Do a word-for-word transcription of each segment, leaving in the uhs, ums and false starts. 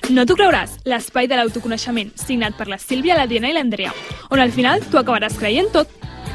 No t'ho creuràs, l'espai de l'autoconeixement signat per la Sílvia, la Diana i l'Andrea, on al final tu acabaràs creient tot.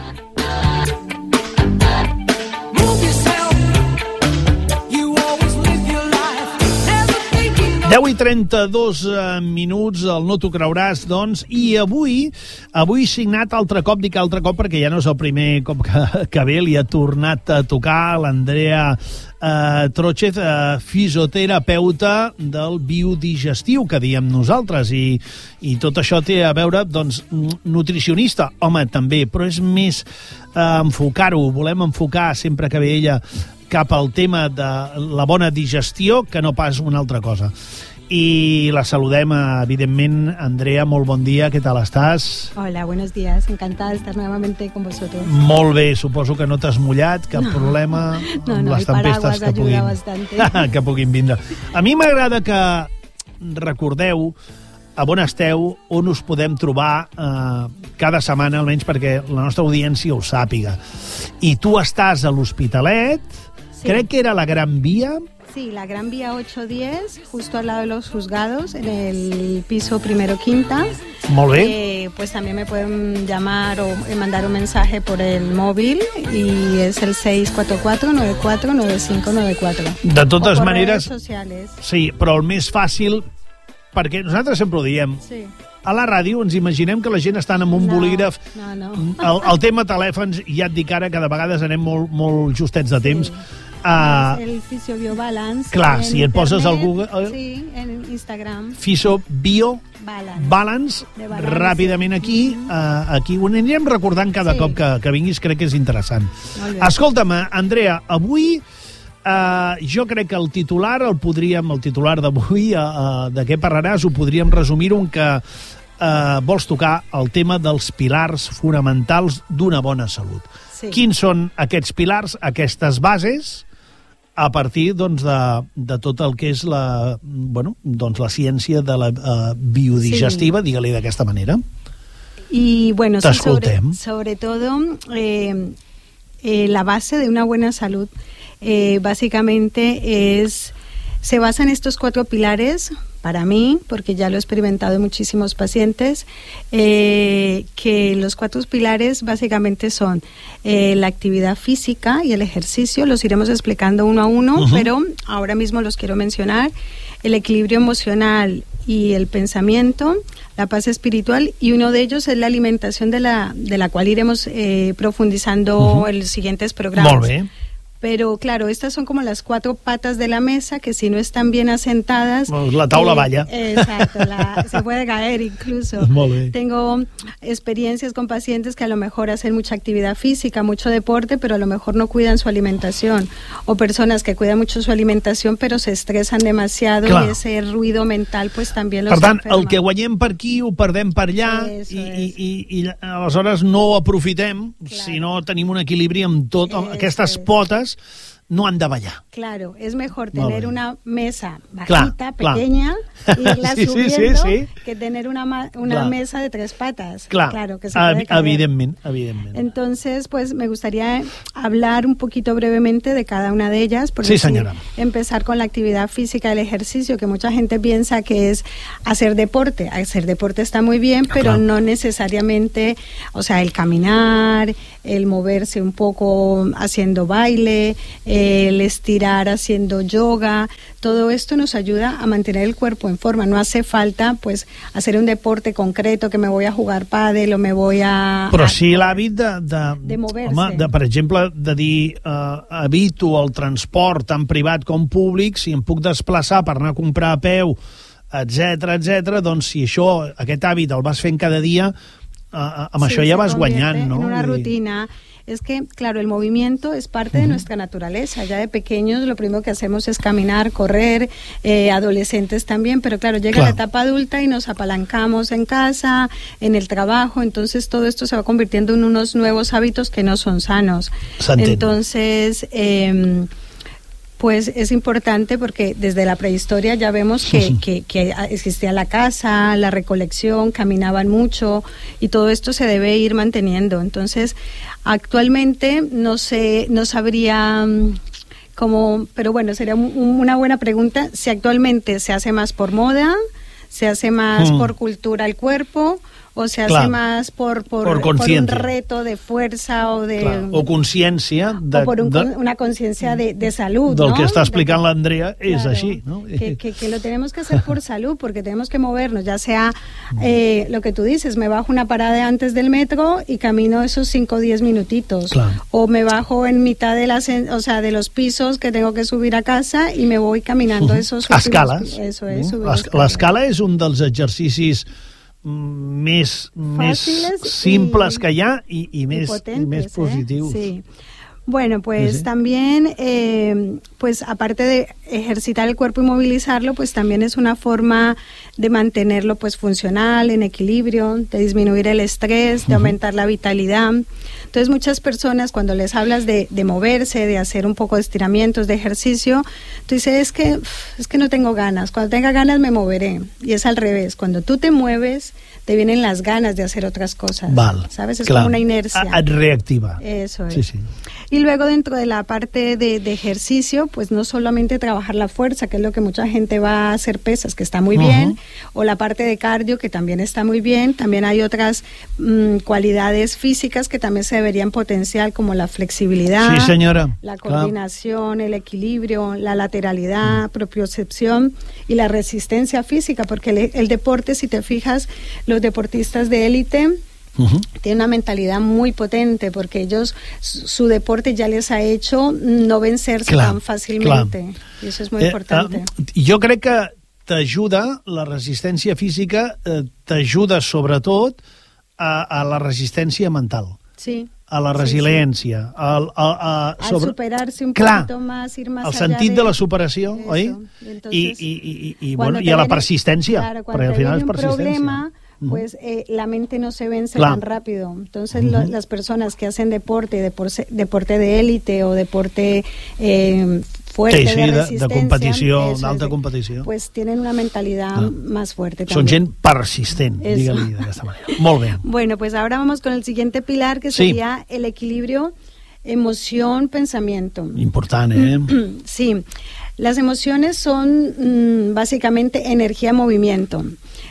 deu i trenta-dos minuts, el No t'ho creuràs, doncs, i avui, avui signat altre cop, dic altre cop perquè ja no és el primer cop que, que ve, li ha tornat a tocar l'Andrea eh, Trochez, eh, fisioterapeuta del biodigestiu, que diem nosaltres, i, i tot això té a veure, doncs, nutricionista, home, també, però és més eh, enfocar-ho, volem enfocar sempre que ve ella cap al tema de la bona digestió que no pas una altra cosa. I la saludem, evidentment. Andrea, molt bon dia, què tal estàs? Hola, buenos días, encantada de estar nuevamente con vosotros. Molt bé, suposo que no t'has mullat, cap no. problema no, amb no, les tempestes que puguin, que puguin vindre. A mi m'agrada que recordeu a on esteu, on us podem trobar eh, cada setmana, almenys perquè la nostra audiència ho sàpiga. I tu estàs a l'Hospitalet, sí. Crec que era la Gran Vía. Sí, la Gran Vía ocho diez, justo al lado de los juzgados, en el piso primero quinta. Molt bé. Eh, pues también me pueden llamar o mandar un mensaje por el móvil y es el seis cuatro cuatro, nueve cuatro nueve cinco nueve cuatro. De totes o por maneres... redes sociales. Sí, però el més fàcil, perquè nosaltres sempre ho diem, sí. A la ràdio ens imaginem que la gent està amb un no, bolígraf. No, no. El, el tema telèfons, ja et dic ara que de vegades anem molt, molt justets de temps. Sí. Uh, el Fisiobiobalance. Clar, si et internet, poses al Google... Uh, sí, en Instagram. Fisiobiobalance. Balance, balance, ràpidament aquí, uh, aquí ho anirem recordant cada sí. cop que, que vinguis, crec que és interessant. Escolta'm, Andrea, avui uh, jo crec que el titular el podríem, el titular d'avui, uh, uh, de què parlaràs, ho podríem resumir un que uh, vols tocar el tema dels pilars fonamentals d'una bona salut. Sí. Quins són aquests pilars, aquestes bases, a partir doncs, de, de tot el que és la, bueno, doncs, la ciència de la uh, biodigestiva, sí. Digue-li d'aquesta manera. Y bueno, sí, sobre, T'escoltem. sobre todo eh, eh, la base de una buena salud eh, básicamente es, se basa en estos cuatro pilares. Para mí, porque ya lo he experimentado en muchísimos pacientes, eh, que los cuatro pilares básicamente son eh, la actividad física y el ejercicio, los iremos explicando uno a uno, uh-huh. pero ahora mismo los quiero mencionar: el equilibrio emocional y el pensamiento, la paz espiritual, y uno de ellos es la alimentación, de la, de la cual iremos eh, profundizando uh-huh. en los siguientes programas. Molt bé. Pero claro, estas son como las cuatro patas de la mesa que si no están bien asentadas... La taula eh, balla. Exacto, la, se puede caer incluso. Molt bé. Tengo experiencias con pacientes que a lo mejor hacen mucha actividad física, mucho deporte, pero a lo mejor no cuidan su alimentación. O personas que cuidan mucho su alimentación, pero se estresan demasiado. Clar. Y ese ruido mental pues también los Per tant, enferma. el que guanyem per aquí ho perdem per allà i, i, i, i aleshores no ho aprofitem, claro. Si no tenim un equilibri amb tot. Eso aquestes potes no han de ballar. Claro, es mejor tener una mesa bajita, clar, pequeña, clar. irla sí, subiendo, sí, sí, sí. que tener una, una mesa de tres patas. Clar, claro, que se puede caer. Evidentment, evidentment. Entonces, pues me gustaría hablar un poquito brevemente de cada una de ellas. Por sí, decir, señora. Empezar con la actividad física, el ejercicio, que mucha gente piensa que es hacer deporte. Hacer deporte está muy bien, pero claro. no necesariamente, o sea, el caminar, el moverse un poco haciendo baile, el estirar haciendo yoga, todo esto nos ayuda a mantener el cuerpo en forma. No hace falta pues hacer un deporte concreto, que me voy a jugar pàdel o me voy a... Però sí l'hàbit de, de, de mover-se. Home, de, per exemple, de dir uh, evito el transport tant privat com públic, si em puc desplaçar per anar a comprar a peu, etcètera, etcètera, doncs si això, aquest hàbit el vas fent cada dia, uh, amb sí, això ja vas guanyant, no? En una rutina. Es que, claro, el movimiento es parte uh-huh. de nuestra naturaleza. Ya de pequeños lo primero que hacemos es caminar, correr, eh, adolescentes también, pero claro, llega claro. la etapa adulta y nos apalancamos en casa, en el trabajo, entonces todo esto se va convirtiendo en unos nuevos hábitos que no son sanos. Entonces... Eh, pues es importante porque desde la prehistoria ya vemos que, sí. que, que existía la caza, la recolección, caminaban mucho y todo esto se debe ir manteniendo. Entonces, actualmente no sé, no sabría cómo, pero bueno, sería un, una buena pregunta si actualmente se hace más por moda, ¿Se hace más mm. por cultura al cuerpo o se Clar. hace más por, por, por, por un reto de fuerza o de... Clar. O consciència... De, o por un, de, una conciencia de, de salud, del ¿no? que està explicant de, l'Andrea és claro, així, ¿no? Que, que, que lo tenemos que hacer por salud, porque tenemos que movernos, ya sea eh, lo que tú dices, me bajo una parada antes del metro y camino esos cinco o diez minutitos. Clar. O me bajo en mitad de, las, o sea, de los pisos que tengo que subir a casa y me voy caminando uh -huh. esos últimos... Escales. Eso es, uh -huh. L'escala és un dels exercicis més, més simples y, que hi ha i, i, més, potentes, i més positius. Eh? Sí. Bueno, pues sí. también, eh, pues aparte de ejercitar el cuerpo y movilizarlo, pues también es una forma de mantenerlo pues funcional, en equilibrio, de disminuir el estrés, de aumentar la vitalidad. Entonces muchas personas cuando les hablas de, de moverse, de hacer un poco de estiramientos, de ejercicio, tú dices, es que, es que no tengo ganas, cuando tenga ganas me moveré. Y es al revés, cuando tú te mueves, te vienen las ganas de hacer otras cosas. Val, ¿sabes? Es clar. Como una inercia. Et reactiva. Eso es. Sí, sí. Y luego dentro de la parte de, de ejercicio, pues no solamente trabajar la fuerza, que es lo que mucha gente va a hacer pesas, que está muy uh-huh. bien, o la parte de cardio, que también está muy bien, también hay otras mmm, cualidades físicas que también se deberían potenciar, como la flexibilidad, sí, señora. la coordinación, claro. el equilibrio, la lateralidad, uh-huh. propiocepción y la resistencia física, porque el, el deporte, si te fijas, los deportistas de élite Uh-huh. tiene una mentalidad muy potente porque ellos, su, su deporte ya les ha hecho no vencerse clar, tan fàcilmente clar. Y eso es muy eh, importante. Uh, jo crec que t'ajuda, la resistència física eh, t'ajuda sobretot a, a la resistència mental. Sí. A la resiliència. Sí, sí. A, a, a, sobre... a superarse un clar, poquito más, ir más el allá sentit de... de la superació, eso. oi? I, entonces, I, i, i, i, bueno, i a la persistència, claro, perquè al final és persistència. Problema, pues eh, la mente no se vence Clar. tan rápido. Entonces uh-huh. lo, las personas que hacen deporte, deporte, deporte de élite o deporte eh, fuerte, sí, sí, de de, resistencia, de competició, d'alta competició, pues tienen una mentalidad ah. más fuerte también. Són gent persistent, digue-li d'aquesta manera. Molt bé. Bueno, pues ahora vamos con el siguiente pilar, que sí. sería el equilibrio emoción-pensamiento. Important, ¿eh? Sí. Las emociones son mmm, básicamente energía-movimiento.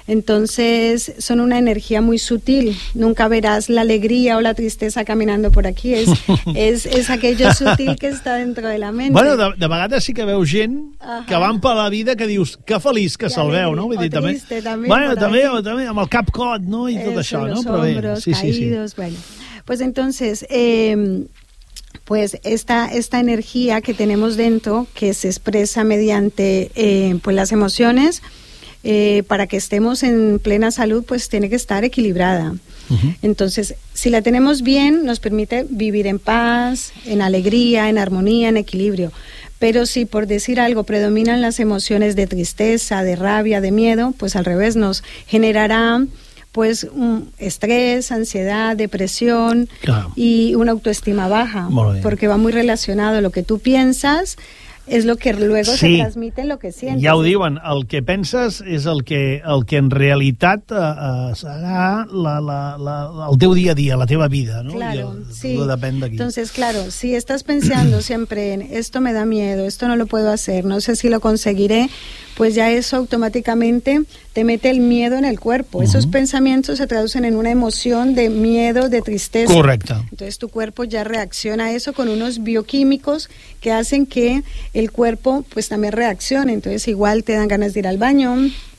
Entonces son una energía muy sutil. Nunca verás la alegría o la tristeza caminando por aquí. Es, es, es aquello sutil que está dentro de la mente. Bueno, de, de vegades sí que veus gent Ajá. que van per la vida que dius que feliç que se'l veu, no? Vull dir, també, triste, també. Bueno, també, o, també amb el cap cot, no? I tot Eso, això, los no? Però bé, hombros sí, caídos, sí, sí. Bueno. Pues entonces... Eh, pues esta, esta energía que tenemos dentro, que se expresa mediante eh, pues las emociones, eh, para que estemos en plena salud, pues tiene que estar equilibrada. Uh-huh. Entonces, si la tenemos bien, nos permite vivir en paz, en alegría, en armonía, en equilibrio. Pero si, por decir algo, predominan las emociones de tristeza, de rabia, de miedo, pues al revés, nos generará pues un estrés, ansiedad, depresión claro. y una autoestima baja, porque va muy relacionado lo que tú piensas és el que luego sí. se transmite en lo que sientes. Ja ho diuen, el que penses és el que, el que en realitat uh, serà la, la, la, el teu dia a dia, la teva vida, ¿no? Claro, el, sí. Depèn d'aquí. Entonces, claro, si estás pensando siempre en esto me da miedo, esto no lo puedo hacer, no sé si lo conseguiré, pues ya eso automáticamente te mete el miedo en el cuerpo. Uh-huh. Esos pensamientos se traducen en una emoción de miedo, de tristeza. Correcto. Entonces tu cuerpo ya reacciona a eso con unos bioquímicos que hacen que el cuerpo pues también reaccione. Entonces igual te dan ganas de ir al baño,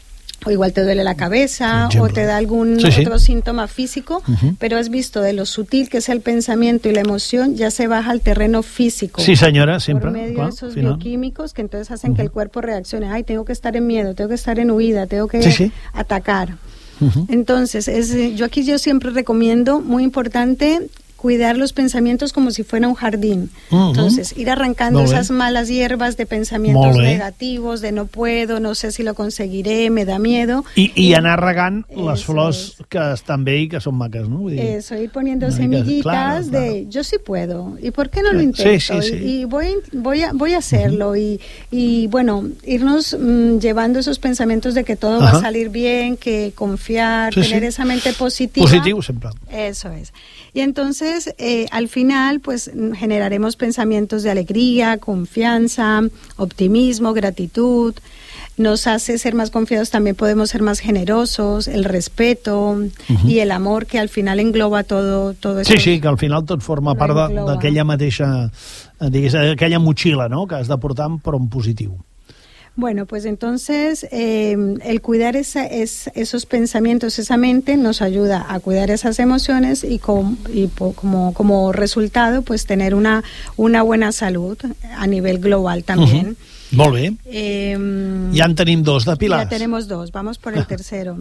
o igual te duele la cabeza, o te da algún sí, otro sí. síntoma físico, uh-huh. pero has visto de lo sutil que es el pensamiento y la emoción, ya se baja al terreno físico. Sí, señora, siempre. Por medio claro, de esos final. bioquímicos que entonces hacen uh-huh. que el cuerpo reaccione. Ay, tengo que estar en miedo, tengo que estar en huida, tengo que sí, sí. atacar. Uh-huh. Entonces, es, yo aquí yo siempre recomiendo, muy importante, cuidar los pensamientos como si fuera un jardín. Uh-huh. Entonces, ir arrancando esas malas hierbas de pensamientos negativos, de no puedo, no sé si lo conseguiré, me da miedo. I, i, i anar regant les flors es. que estan bé i que són maques, ¿no? Vull dir, eso, ir poniendo semillitas claro, claro. de yo sí puedo, ¿y por qué no lo intento? Sí, sí, sí. Y, y voy, voy, a, voy a hacerlo. Uh-huh. y, y bueno, irnos mmm, llevando esos pensamientos de que todo uh-huh. va a salir bien, que confiar, sí, tener sí. esa mente positiva. Positivo siempre. Eso es. Y entonces, eh, al final, pues generaremos pensamientos de alegría, confianza, optimismo, gratitud. nos hace ser más confiados, también podemos ser más generosos, el respeto uh-huh. i el amor, que al final engloba todo, todo eso. Sí, sí, que al final tot forma part d'aquella mateixa, digués, aquella motxilla, no?, que has de portar, però en positiu. Bueno, pues entonces eh, el cuidar esa, es, esos pensamientos, esa mente, nos ayuda a cuidar esas emociones y, com, y po, como, como resultado, pues tener una, una buena salud a nivel global también. Uh-huh. Molt bé. Eh, ja en tenim dos de pilars. Ya tenemos dos, vamos por el tercero.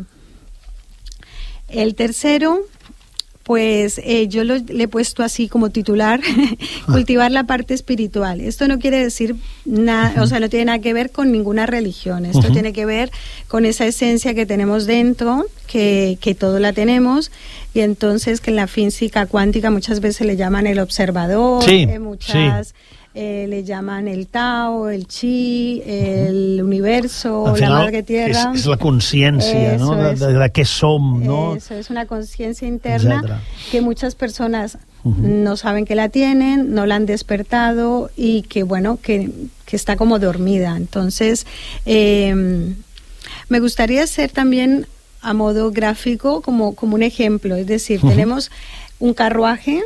El tercero, pues eh, yo lo, le he puesto así como titular, cultivar la parte espiritual. Esto no quiere decir nada, uh-huh. o sea, no tiene nada que ver con ninguna religión. Esto uh-huh. tiene que ver con esa esencia que tenemos dentro, que, que todo la tenemos, y entonces que en la física cuántica muchas veces le llaman el observador, sí, eh, muchas... Sí. Eh, le llaman el Tao, el Chi, el uh-huh. universo, al final, la madre tierra. És, és la consciència, no? De, de, de què som, no? Eso, es una conciencia interna etcétera. Que muchas personas uh-huh. no saben que la tienen, no la han despertado y que, bueno, que, que está como dormida. Entonces, eh, me gustaría hacer también a modo gráfico como, como un ejemplo. Es decir, uh-huh. tenemos un carruaje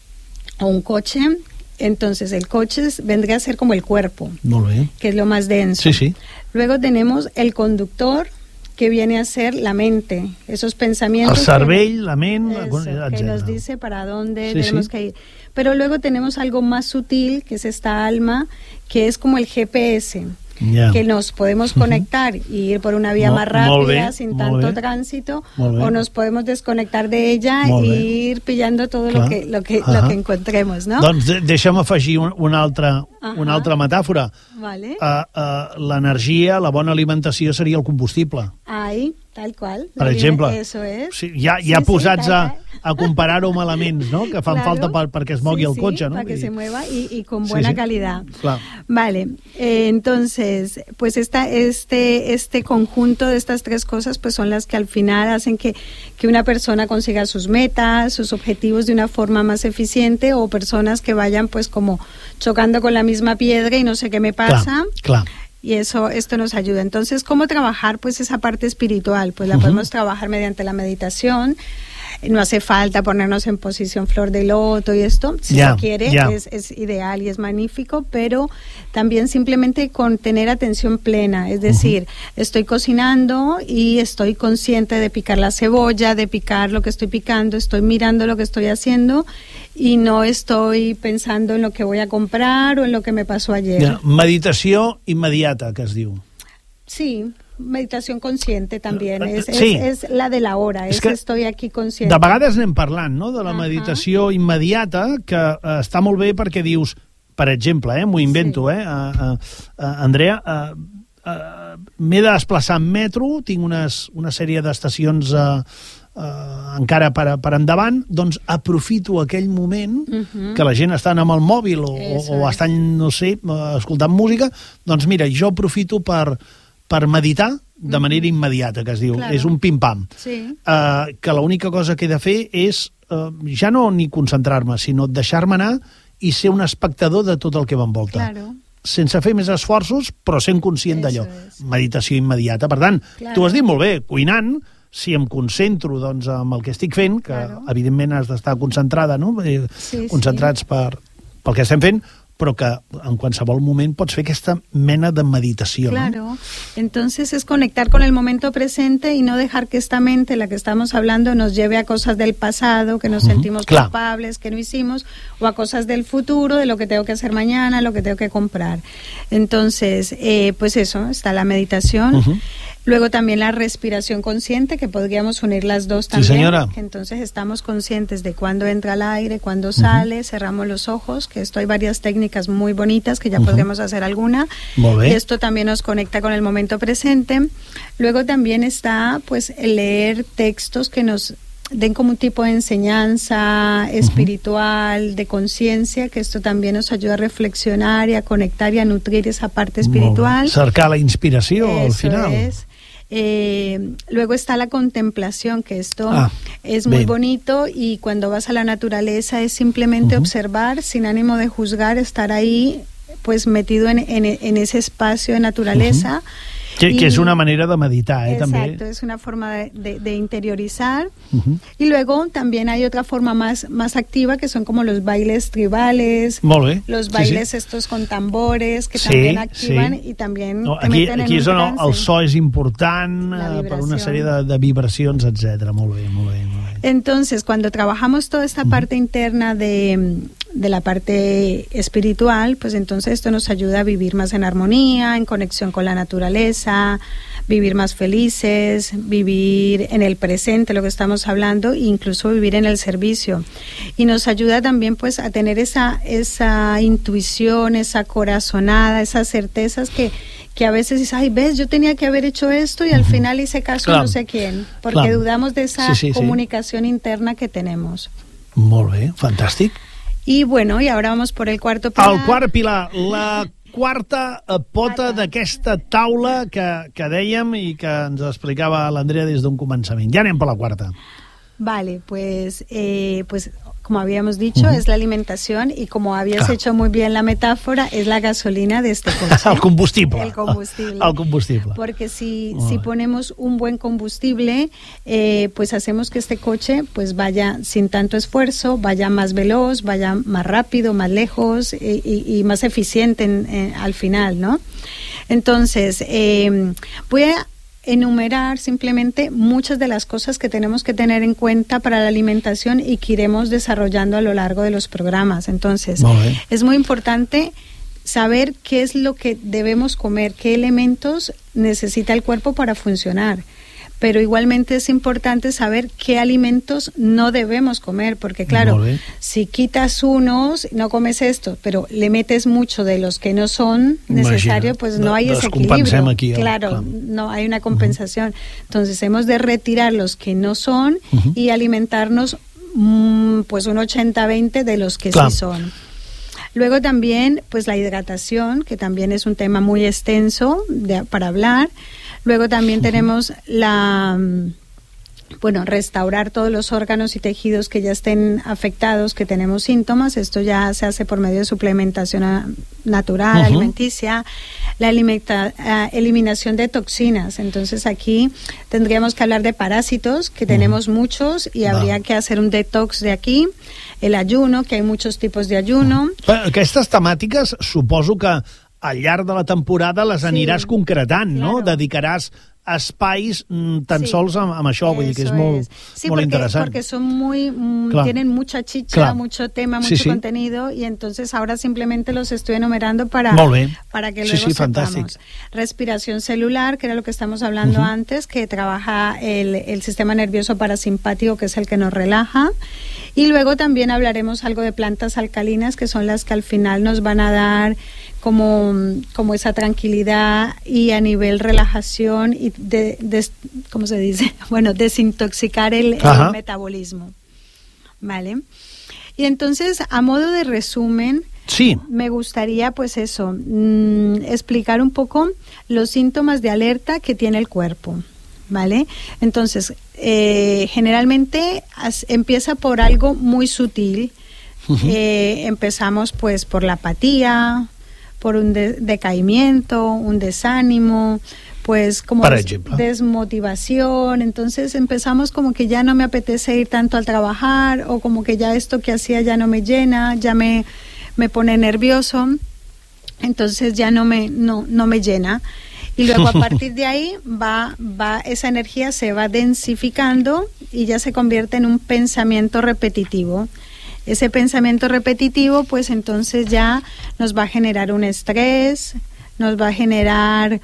o un coche. Entonces el coche vendría a ser como el cuerpo, que es lo más denso. Sí, sí. Luego tenemos el conductor, que viene a ser la mente, esos pensamientos. El cervell, que, la ment, eso, la, que nos dice para dónde sí, tenemos sí. que ir. Pero luego tenemos algo más sutil, que es esta alma, que es como el G P S. Yeah. Que nos podemos conectar uh-huh. y ir por una vía Mo- más rápida, bé, sin tanto bé. tránsito, o nos podemos desconectar de ella e ir pillando todo Clar. lo que, lo que, uh-huh. lo que encontremos, ¿no? Doncs de- deixa'm afegir un, una, altra, uh-huh. una altra metàfora. Vale. Uh, uh, l'energia, la bona alimentació seria el combustible. Ahí, tal cual. Per exemple. Eso es. Sí, ja, ja sí, posats sí, a, a comparar-ho amb elements, no?, que fan claro. falta per, perquè es mogui sí, el cotxe, sí, no? para que I... se mueva y, y con buena sí, sí. calidad. Claro. Vale, eh, entonces, pues esta, este, este conjunto de estas tres cosas pues son las que al final hacen que, que una persona consiga sus metas, sus objetivos de una forma más eficiente, o personas que vayan pues como chocando con la misma piedra y no sé qué me pasa. Clar, clar. Y eso, esto nos ayuda. Entonces, ¿cómo trabajar pues esa parte espiritual? Pues la Uh-huh. podemos trabajar mediante la meditación. No hace falta ponernos en posición flor de loto y esto, si yeah, se quiere, yeah. es, es ideal y es magnífico, pero también simplemente con tener atención plena, es decir, uh-huh. estoy cocinando y estoy consciente de picar la cebolla, de picar lo que estoy picando, estoy mirando lo que estoy haciendo y no estoy pensando en lo que voy a comprar o en lo que me pasó ayer. Yeah. Meditació immediata, que es diu. Sí, meditación consciente también, es, sí. es, es la de la hora, es, és que estoy aquí consciente. De vegades anem parlant, no?, de la uh-huh. meditació immediata, que uh, està molt bé perquè dius, per exemple, eh, m'ho invento, sí. eh, uh, uh, uh, Andrea, uh, uh, m'he de desplaçar en metro, tinc unes, una sèrie d'estacions uh, uh, encara per, per endavant, doncs aprofito aquell moment uh-huh. que la gent està amb el mòbil o, o, o estan, no sé, escoltant música, doncs mira, jo aprofito per per meditar de manera immediata, que es diu. Claro. És un pim-pam. Sí. Uh, que l'única cosa que he de fer és uh, ja no ni concentrar-me, sinó deixar-me anar i ser un espectador de tot el que m'envolta. Claro. Sense fer més esforços, però sent conscient d'allò. Meditació immediata. Per tant, claro. tu has dit molt bé, cuinant, si em concentro doncs, amb el que estic fent, que claro. evidentment has d'estar concentrada, no? Sí, concentrats sí. per, pel que estem fent, però que en qualsevol moment pots fer aquesta mena de meditació. Claro, ¿no? Entonces es conectar con el momento presente y no dejar que esta mente, la que estamos hablando, nos lleve a cosas del pasado, que nos uh-huh. sentimos Clar. culpables, que no hicimos, o a cosas del futuro, de lo que tengo que hacer mañana, lo que tengo que comprar. Entonces, eh, pues eso, está la meditación. Uh-huh. Luego también la respiración consciente, que podríamos unir las dos también. Sí, señora. Que entonces estamos conscientes de cuándo entra el aire, cuándo sale, uh-huh. cerramos los ojos, que esto hay varias técnicas muy bonitas, que ya uh-huh. podríamos hacer alguna. Molt bé. Y esto también nos conecta con el momento presente. Luego también está pues el leer textos que nos den como un tipo de enseñanza espiritual, uh-huh. de conciencia, que esto también nos ayuda a reflexionar y a conectar y a nutrir esa parte espiritual. Cercar la inspiració Eso al final. Es. Eh, luego está la contemplación, que esto ah, es muy bien. bonito, y cuando vas a la naturaleza es simplemente uh-huh. observar sin ánimo de juzgar, estar ahí pues metido en, en, en ese espacio de naturaleza. Uh-huh. Que, que es una manera de meditar, ¿eh? Exacto, también. es una forma de, de, de interiorizar. Uh-huh. Y luego también hay otra forma más, más activa, que son como los bailes tribales, Molt bé. los bailes sí, sí. estos con tambores, que sí, también activan sí. y también no, te aquí, meten aquí en és un on trance. el so és important eh, per una sèrie de, de vibracions, etcètera. Molt bé, molt bé, molt bé. Entonces, cuando trabajamos toda esta parte uh-huh. interna de, de la parte espiritual, pues entonces esto nos ayuda a vivir más en armonía, en conexión con la naturaleza, vivir más felices, vivir en el presente, lo que estamos hablando, e incluso vivir en el servicio. Y nos ayuda también pues a tener esa, esa intuición, esa corazonada, esas certezas que, que a veces dices, ay, ves, yo tenía que haber hecho esto y al uh-huh. final hice caso a no sé quién, porque Clar. dudamos de esa sí, sí, comunicación sí. interna que tenemos. Molt bé, fantàstic. Y bueno, y ahora vamos por el cuarto pilar. El quart pilar, la quarta pota d'aquesta taula que, que dèiem i que ens explicava l'Andrea des d'un començament. Ja anem per la quarta. Vale, pues, eh, pues como habíamos dicho, uh-huh. es la alimentación y como habías Clar. hecho muy bien la metáfora, es la gasolina de este coche. El combustible. El combustible. El combustible. Porque si, si ponemos un buen combustible, eh, pues hacemos que este coche pues vaya sin tanto esfuerzo, vaya más veloz, vaya más rápido, más lejos y, y, y más eficiente en, en, al final, ¿no? Entonces, eh, voy a enumerar simplemente muchas de las cosas que tenemos que tener en cuenta para la alimentación y que iremos desarrollando a lo largo de los programas. Entonces, muy es muy importante saber qué es lo que debemos comer, qué elementos necesita el cuerpo para funcionar. Pero igualmente es importante saber qué alimentos no debemos comer, porque claro, si quitas unos, no comes esto, pero le metes mucho de los que no son necesarios, pues no hay ese equilibrio. Aquí, claro, no hay una compensación. Uh-huh. Entonces hemos de retirar los que no son uh-huh. y alimentarnos mmm, pues un ochenta veinte de los que claro. sí son. Luego también pues la hidratación, que también es un tema muy extenso de, para hablar. Luego también uh-huh. tenemos la, bueno, restaurar todos los órganos y tejidos que ya estén afectados, que tenemos síntomas. Esto ya se hace por medio de suplementación natural, uh-huh. alimenticia, la alimenta, uh, eliminación de toxinas. Entonces aquí tendríamos que hablar de parásitos, que uh-huh. tenemos muchos y no. habría que hacer un detox de aquí. El ayuno, que hay muchos tipos de ayuno. Uh-huh. Aquestes temàtiques suposo que al llarg de la temporada les aniràs sí, concretant, claro. no? Dedicaràs espais mm, tan sí. sols amb, amb això, vull dir que és molt, sí, molt porque, interesant. porque son muy, mm, tienen mucha chicha, Clar. mucho tema, mucho sí, sí. contenido, y entonces ahora simplemente los estoy enumerando para, para que luego sí, sí, sepamos. Fantàstic. Respiración celular, que era lo que estamos hablando uh-huh. antes, que trabaja el, el sistema nervioso parasimpático, que es el que nos relaja. Y luego también hablaremos algo de plantas alcalinas, que son las que al final nos van a dar como, como esa tranquilidad y a nivel relajación y de, de, ¿cómo se dice? Bueno, desintoxicar el, el metabolismo. ¿Vale? Y entonces, a modo de resumen, sí. me gustaría pues eso, mmm, explicar un poco los síntomas de alerta que tiene el cuerpo. ¿Vale? Entonces, eh, generalmente as, empieza por algo muy sutil. Uh-huh. Eh, empezamos pues por la apatía, por un de- decaimiento, un desánimo, pues como des- desmotivación. Entonces empezamos como que ya no me apetece ir tanto al trabajar, o como que ya esto que hacía ya no me llena, ya me, me pone nervioso, entonces ya no me, no, no me llena. Y luego a partir de ahí va, va esa energía se va densificando y ya se convierte en un pensamiento repetitivo. Ese pensamiento repetitivo pues entonces ya nos va a generar un estrés, nos va a generar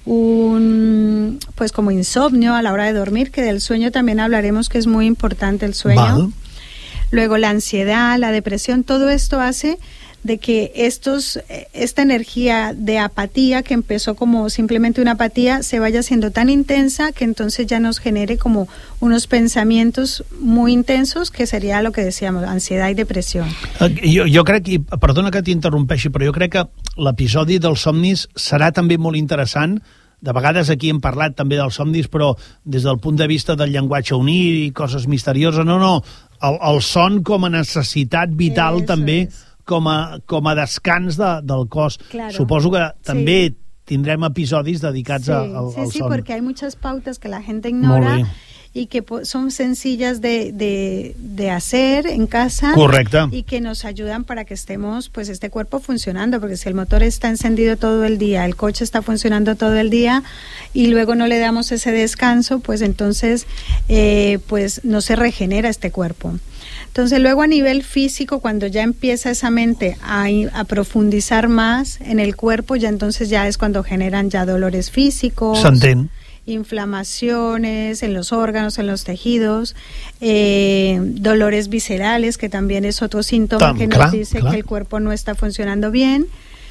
un pues como insomnio a la hora de dormir, que del sueño también hablaremos, que es muy importante el sueño. Vale. Luego la ansiedad, la depresión, todo esto hace de que estos, esta energía de apatía, que empezó como simplemente una apatía, se vaya siendo tan intensa que entonces ya nos genere como unos pensamientos muy intensos, que sería lo que decíamos, ansiedad y depresión. Jo, jo crec, i perdona que t'interrompeixi, però jo crec que l'episodi dels somnis serà també molt interessant. De vegades aquí hem parlat també dels somnis, però des del punt de vista del llenguatge unir i coses misterioses. No, no, el, el son com a necessitat vital Eso també, es. com a, com a descans de, del cos. Claro. Suposo que també sí. tindrem episodis dedicats sí, al, al sí, sí, son. porque hay muchas pautas que la gente ignora Molt bé. y que son sencillas de, de, de hacer en casa. Correcte. Y que nos ayudan para que estemos, pues este cuerpo funcionando, porque si el motor está encendido todo el día, el coche está funcionando todo el día y luego no le damos ese descanso, pues entonces eh, pues no se regenera este cuerpo. Entonces luego a nivel físico, cuando ya empieza esa mente a, a profundizar más en el cuerpo, ya entonces ya es cuando generan ya dolores físicos. S'entén. Inflamaciones en los órganos, en los tejidos, eh, dolores viscerales, que también es otro síntoma Tam, que nos clar, dice clar. que el cuerpo no está funcionando bien.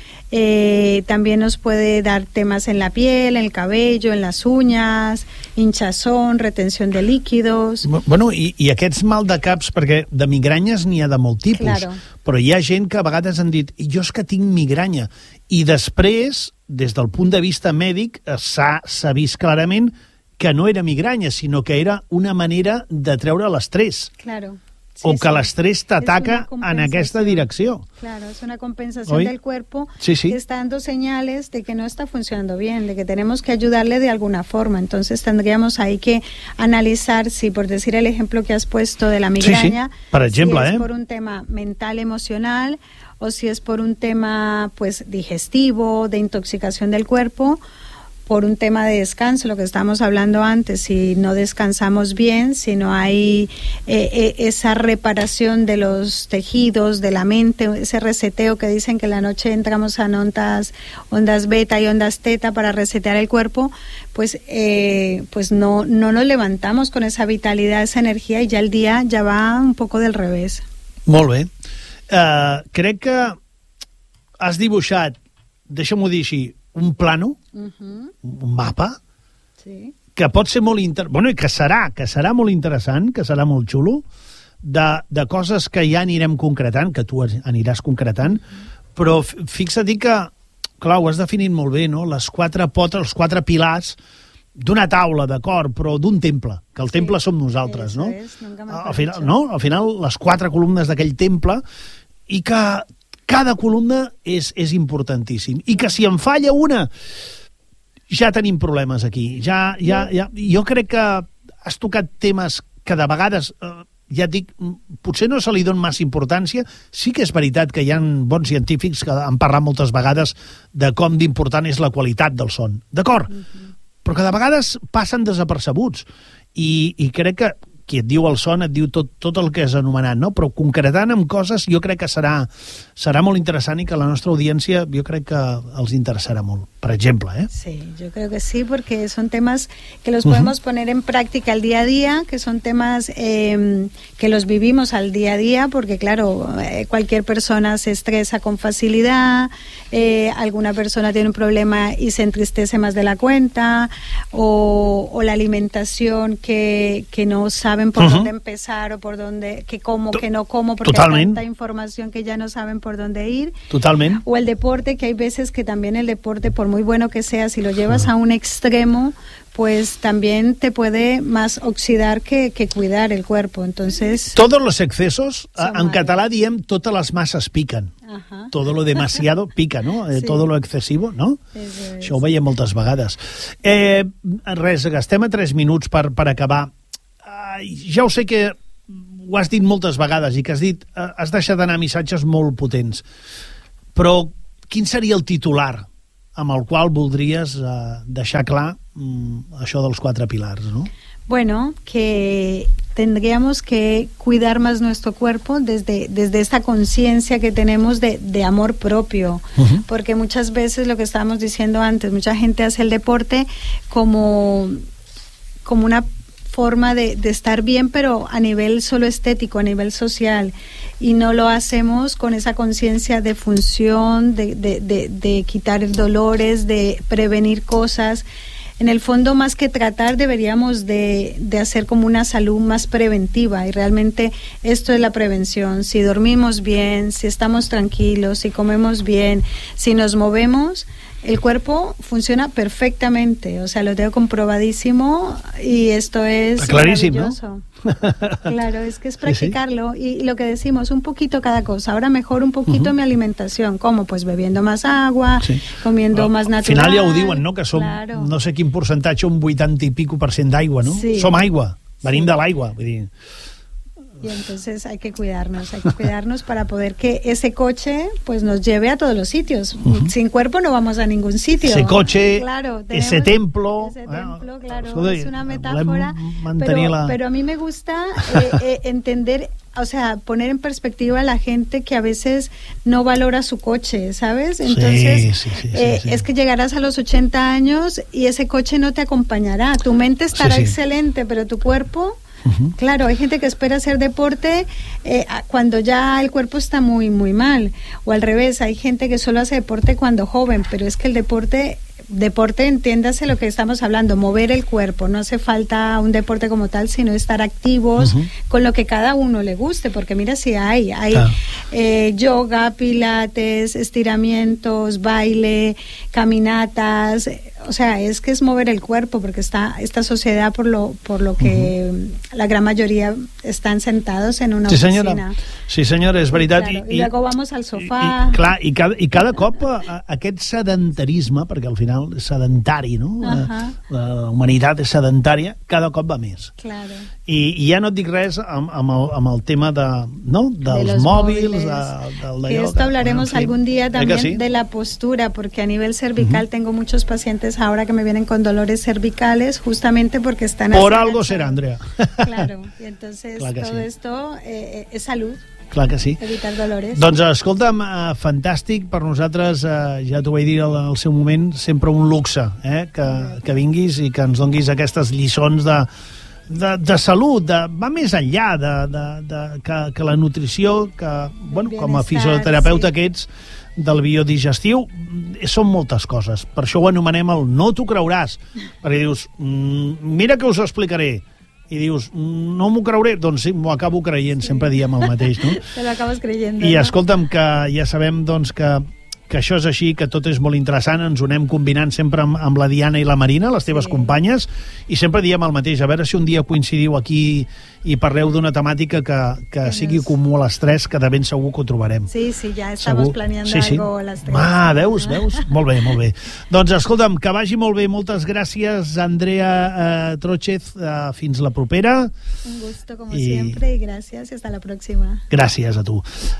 Eh, también nos puede dar temas en la piel, en el cabello, en las uñas, hinchazón, retención de líquidos. Bueno, i, i aquests mal de caps, perquè de migranyes n'hi ha de molt tipus, Claro. però hi ha gent que a vegades han dit jo és que tinc migranya, i després, des del punt de vista mèdic, s'ha s'ha vist clarament que no era migranya, sinó que era una manera de treure l'estrès. Claro. Sí, o que sí. l'estrès t'ataca en aquesta direcció. Claro, es una compensación ¿Oí? del cuerpo Sí, sí. que está dando señales de que no está funcionando bien, de que tenemos que ayudarle de alguna forma. Entonces tendríamos ahí que analizar si, por decir el ejemplo que has puesto de la migraña, sí, sí. Per exemple, si es eh? por un tema mental, emocional, o si es por un tema pues digestivo, de intoxicación del cuerpo, por un tema de descanso, lo que estábamos hablando antes, si no descansamos bien, si no hay eh, eh, esa reparación de los tejidos, de la mente, ese reseteo que dicen que en la noche entramos a ondas, ondas beta y ondas teta para resetear el cuerpo, pues, eh, pues no, no nos levantamos con esa vitalidad, esa energía, y ya el día ya va un poco del revés. Molt bé. Uh, crec que has dibuixat, deixa'm-ho dir així, un plano, Uh-huh. un mapa, Sí. que pot ser molt inter... bueno, i que serà, que serà molt interessant, que serà molt xulo, de, de coses que ja anirem concretant, que tu aniràs concretant, però fixa-t'hi que, clar, ho has definit molt bé, no? Les quatre potes, els quatre pilars d'una taula, d'acord, però d'un temple, que el Sí, temple som nosaltres, no? es, nunca mejor Al final, dicho. no? Al final, les quatre columnes d'aquell temple, i que cada columna és, és importantíssim. I que si en falla una, ja tenim problemes aquí. Ja, ja, ja, jo crec que has tocat temes que de vegades, eh, ja et dic, potser no se li dona massa importància. Sí que és veritat que hi ha bons científics que han parlat moltes vegades de com d'important és la qualitat del son. D'acord? Uh-huh. Però que de vegades passen desapercebuts. I, i crec que qui et diu el son et diu tot, tot el que has anomenat, no? Però concretant amb coses jo crec que serà, serà molt interessant i que la nostra audiència jo crec que els interessarà molt, per exemple, ¿eh? Sí, yo creo que sí, porque son temas que los podemos uh-huh. poner en práctica al día a día, que son temas eh, que los vivimos al día a día, porque claro, eh, cualquier persona se estresa con facilidad, eh, alguna persona tiene un problema y se entristece más de la cuenta, o, o la alimentación que, que no saben por uh-huh. dónde empezar o por dónde, que como, que no como, porque Totalment. hay tanta información que ya no saben por dónde ir. Totalment. O el deporte, que hay veces que también el deporte, por muy bueno que sea, si lo llevas a un extremo, pues también te puede más oxidar que, que cuidar el cuerpo. Entonces, todos los excesos, Son en malos. català diem totes les masses piquen. Ajá. Todo lo demasiado pica, no? Eh, Sí. Todo lo excesivo, no? Eso es. Això ho veiem moltes vegades. Eh, res, gastem a tres minuts per, per acabar. Uh, ja ho sé que ho has dit moltes vegades i que has dit, uh, has deixat anar missatges molt potents, però quin seria el titular amb el qual voldries uh, deixar clar um, això dels quatre pilars, no? Bueno, que tendríamos que cuidar más nuestro cuerpo desde, desde esta conciencia que tenemos de, de amor propio, Uh-huh. porque muchas veces lo que estábamos diciendo antes, mucha gente hace el deporte como, como una forma de, de estar bien, pero a nivel solo estético, a nivel social, y no lo hacemos con esa conciencia de función, de, de, de, de quitar dolores, de prevenir cosas. En el fondo, más que tratar, deberíamos de, de hacer como una salud más preventiva, y realmente esto es la prevención. Si dormimos bien, si estamos tranquilos, si comemos bien, si nos movemos, el cuerpo funciona perfectamente, o sea, lo tengo comprobadísimo y esto es Está clarísimo, maravilloso. ¿No? Claro, es que es practicarlo. Sí, sí. Y lo que decimos, un poquito cada cosa. Ahora mejor un poquito uh-huh. mi alimentación. ¿Cómo? Pues bebiendo más agua, sí. comiendo más natural. Al final ja ho diuen, no? Que som, claro. no sé quin percentatge, un vuitanta i pico per cent d'aigua, no? Sí. Som aigua, venim sí. de l'aigua, vull dir... Y entonces hay que cuidarnos, hay que cuidarnos para poder que ese coche pues nos lleve a todos los sitios. Uh-huh. Sin cuerpo no vamos a ningún sitio. Ese coche, claro, ese templo. Ese templo, claro, bueno, es una metáfora. Pero, la... pero a mí me gusta eh, eh, entender, o sea, poner en perspectiva a la gente que a veces no valora su coche, ¿sabes? Entonces, sí, sí, sí, eh, sí, sí. es que llegarás a los ochenta años y ese coche no te acompañará. Tu mente estará sí, sí. excelente, pero tu cuerpo... Uh-huh. Claro, hay gente que espera hacer deporte eh, cuando ya el cuerpo está muy muy mal, o al revés, hay gente que solo hace deporte cuando joven, pero es que el deporte deporte, entiéndase lo que estamos hablando, mover el cuerpo, no hace falta un deporte como tal, sino estar activos uh-huh. con lo que cada uno le guste, porque mira si hay, hay ah. eh, yoga, pilates, estiramientos, baile, caminatas, o sea, es que es mover el cuerpo, porque está esta sociedad por lo por lo que uh-huh. la gran mayoría están sentados en una sí, oficina. Senyora. Sí, senyora, és veritat. Claro, I, i, I luego vamos al sofà. I, i, clar, i cada, i cada cop a, aquest sedentarisme, perquè al final és sedentari, no? Uh-huh. La, la humanitat és sedentària, cada cop va més. Claro. I, i ja no et dic res amb, amb, el, amb el tema de, no? dels de mòbils, móviles. De, del que esto hablaremos bueno, en fin. algún día también sí? de la postura, porque a nivel cervical uh-huh. tengo muchos pacientes ahora que me vienen con dolores cervicales, justamente porque están... Por algo será, Andrea. Claro, y entonces todo sí. esto eh, es salud. Clar que sí. Evitar dolores. Doncs escolta'm, uh, fantàstic per nosaltres, uh, ja t'ho vaig dir al, al seu moment, sempre un luxe eh, que, que vinguis i que ens donguis aquestes lliçons de, de, de salut, de, va més enllà de, de, de, que, que la nutrició, que bueno, com a fisioterapeuta sí. que ets, del biodigestiu, són moltes coses. Per això ho anomenem el no t'ho creuràs, perquè dius, mira que us ho explicaré, i dius, no m'ho creuré, doncs sí, m'ho acabo creient, sí. sempre diem el mateix, no? Te lo acabes creyendo. I no? escolta'm, que ja sabem doncs, que, que això és així, que tot és molt interessant, ens ho anem combinant sempre amb, amb la Diana i la Marina, les teves sí. companyes, i sempre diem el mateix, a veure si un dia coincidiu aquí i parleu d'una temàtica que, que sigui comú a les tres, que de ben segur que ho trobarem. Sí, sí, ja estamos segur. planeando sí, sí. algo a les tres. Ah, veus, veus? Molt bé, molt bé. Doncs escolta'm, que vagi molt bé, moltes gràcies, Andrea eh, Trochez, eh, fins la propera. Un gusto, como I... siempre, y gracias, y hasta la próxima. Gràcies a tu.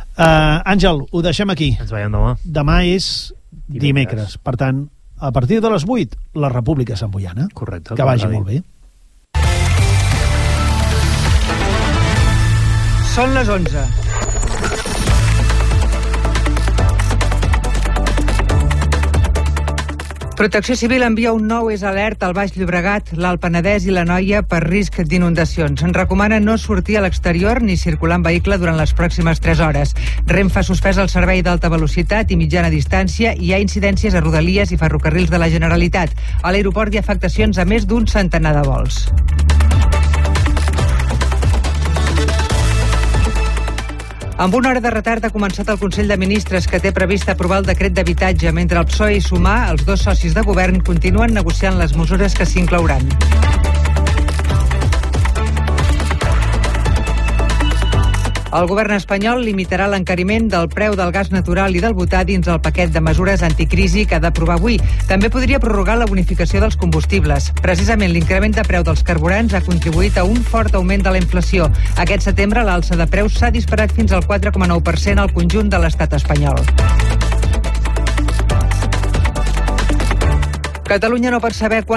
Uh, Àngel, ho deixem aquí. Ens veiem demà. Demà és dimecres. dimecres. Per tant, a partir de les vuit, la República Samboiana. Correcte. Que vagi molt bé. Són les onze. Protecció Civil envia un nou és alert al Baix Llobregat, l'Alt Penedès i l'Anoia per risc d'inundacions. En recomana no sortir a l'exterior ni circular en vehicle durant les pròximes tres hores. Renfe ha suspès el servei d'alta velocitat i mitjana distància i hi ha incidències a Rodalies i ferrocarrils de la Generalitat. A l'aeroport hi ha afectacions a més d'un centenar de vols. Amb una hora de retard ha començat el Consell de Ministres, que té previst aprovar el decret d'habitatge, mentre el P S O E i Sumar, els dos socis de govern, continuen negociant les mesures que s'hi inclouran. El govern espanyol limitarà l'encariment del preu del gas natural i del butà dins el paquet de mesures anticrisi que ha d'aprovar avui. També podria prorrogar la bonificació dels combustibles. Precisament l'increment de preu dels carburants ha contribuït a un fort augment de la inflació. Aquest setembre l'alça de preus s'ha disparat fins al quatre coma nou per cent al conjunt de l'estat espanyol. Catalunya no pot saber quan